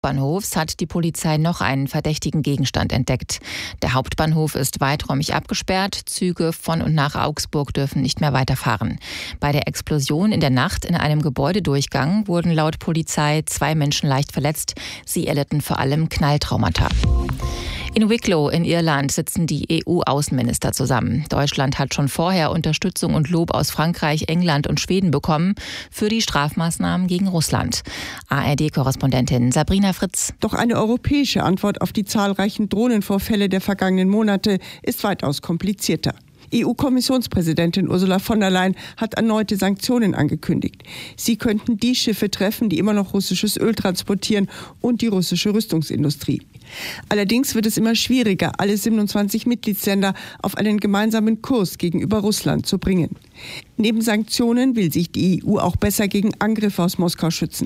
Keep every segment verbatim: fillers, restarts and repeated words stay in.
Bahnhofs hat die Polizei noch einen verdächtigen Gegenstand entdeckt. Der Hauptbahnhof ist weiträumig abgesperrt. Züge von und nach Augsburg dürfen nicht mehr weiterfahren. Bei der Explosion in der Nacht in einem Gebäudedurchgang wurden laut Polizei zwei Menschen leicht verletzt. Sie erlitten vor allem Knalltraumata. In Wicklow in Irland sitzen die E U-Außenminister zusammen. Deutschland hat schon vorher Unterstützung und Lob aus Frankreich, England und Schweden bekommen für die Strafmaßnahmen gegen Russland. A R D-Korrespondentin Sabrina Fritz. Doch eine europäische Antwort auf die zahlreichen Drohnenvorfälle der vergangenen Monate ist weitaus komplizierter. E U-Kommissionspräsidentin Ursula von der Leyen hat erneute Sanktionen angekündigt. Sie könnten die Schiffe treffen, die immer noch russisches Öl transportieren, und die russische Rüstungsindustrie. Allerdings wird es immer schwieriger, alle siebenundzwanzig Mitgliedsländer auf einen gemeinsamen Kurs gegenüber Russland zu bringen. Neben Sanktionen will sich die E U auch besser gegen Angriffe aus Moskau schützen.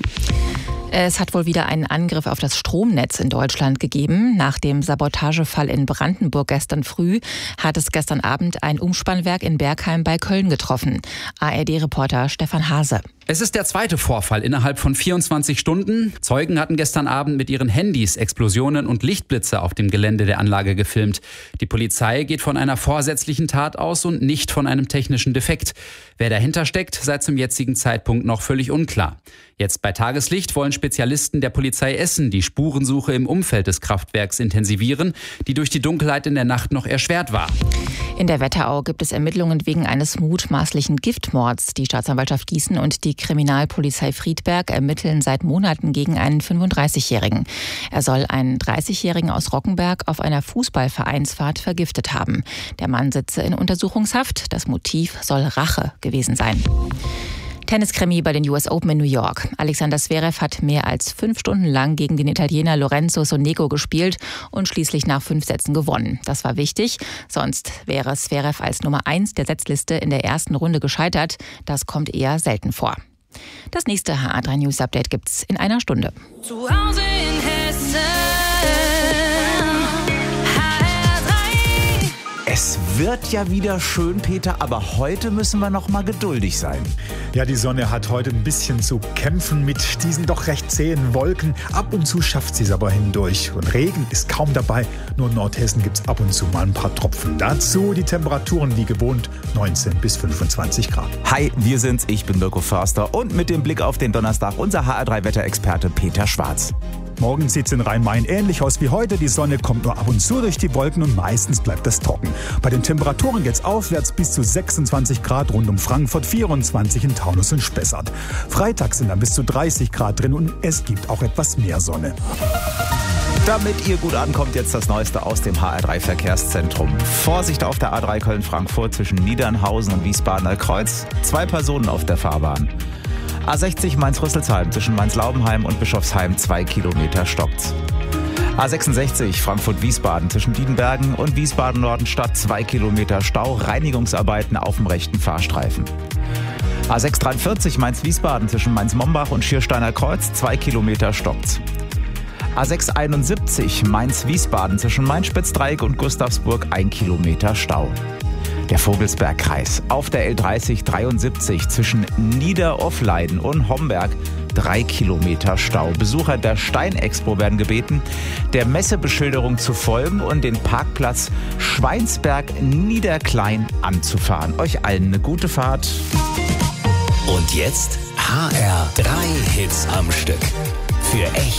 Es hat wohl wieder einen Angriff auf das Stromnetz in Deutschland gegeben. Nach dem Sabotagefall in Brandenburg gestern früh hat es gestern Abend ein Umspannwerk in Bergheim bei Köln getroffen. A R D-Reporter Stefan Hase. Es ist der zweite Vorfall innerhalb von vierundzwanzig Stunden. Zeugen hatten gestern Abend mit ihren Handys Explosionen und Lichtblitze auf dem Gelände der Anlage gefilmt. Die Polizei geht von einer vorsätzlichen Tat aus und nicht von einem technischen Defekt. Wer dahinter steckt, sei zum jetzigen Zeitpunkt noch völlig unklar. Jetzt bei Tageslicht wollen Spezialisten der Polizei Essen die Spurensuche im Umfeld des Kraftwerks intensivieren, die durch die Dunkelheit in der Nacht noch erschwert war. In der Wetterau gibt es Ermittlungen wegen eines mutmaßlichen Giftmords. Die Staatsanwaltschaft Gießen und die Kriminalpolizei Friedberg ermitteln seit Monaten gegen einen fünfunddreißigjährigen. Er soll einen dreißigjährigen aus Rockenberg auf einer Fußballvereinsfahrt vergiftet haben. Der Mann sitze in Untersuchungshaft. Das Motiv soll Rache gewesen sein. Tenniskrimi bei den U S Open in New York. Alexander Zverev hat mehr als fünf Stunden lang gegen den Italiener Lorenzo Sonego gespielt und schließlich nach fünf Sätzen gewonnen. Das war wichtig, sonst wäre Zverev als Nummer eins der Setzliste in der ersten Runde gescheitert. Das kommt eher selten vor. Das nächste H A drei News Update gibt's in einer Stunde. Zu Hause in Hessen. Es wird ja wieder schön, Peter, aber heute müssen wir noch mal geduldig sein. Ja, die Sonne hat heute ein bisschen zu kämpfen mit diesen doch recht zähen Wolken. Ab und zu schafft sie es aber hindurch. Und Regen ist kaum dabei. Nur in Nordhessen gibt es ab und zu mal ein paar Tropfen. Dazu die Temperaturen wie gewohnt neunzehn bis fünfundzwanzig Grad. Hi, wir sind's. Ich bin Mirko Förster und mit dem Blick auf den Donnerstag unser H R drei Wetterexperte Peter Schwarz. Morgen sieht es in Rhein-Main ähnlich aus wie heute. Die Sonne kommt nur ab und zu durch die Wolken und meistens bleibt es trocken. Bei den Temperaturen geht es aufwärts bis zu sechsundzwanzig Grad rund um Frankfurt, vierundzwanzig in Taunus und Spessart. Freitag sind dann bis zu dreißig Grad drin und es gibt auch etwas mehr Sonne. Damit ihr gut ankommt, jetzt das Neueste aus dem H R drei Verkehrszentrum. Vorsicht auf der A drei Köln-Frankfurt zwischen Niedernhausen und Wiesbadener Kreuz. Zwei Personen auf der Fahrbahn. A sechzig Mainz-Rüsselsheim zwischen Mainz-Laubenheim und Bischofsheim, zwei Kilometer stockt's. A sechsundsechzig Frankfurt-Wiesbaden zwischen Diedenbergen und Wiesbaden-Nordenstadt, zwei Kilometer Stau, Reinigungsarbeiten auf dem rechten Fahrstreifen. A sechshundertdreiundvierzig Mainz-Wiesbaden zwischen Mainz-Mombach und Schiersteiner Kreuz, zwei Kilometer stockt's. A sechshunderteinundsiebzig Mainz-Wiesbaden zwischen Mainz-Spitzdreieck und Gustavsburg, ein Kilometer Stau. Der Vogelsbergkreis auf der L dreißig dreiundsiebzig zwischen Niederoffleiden und Homberg, drei Kilometer Stau. Besucher der Steinexpo werden gebeten, der Messebeschilderung zu folgen und den Parkplatz Schweinsberg-Niederklein anzufahren. Euch allen eine gute Fahrt. Und jetzt H R drei Hits am Stück. Für echt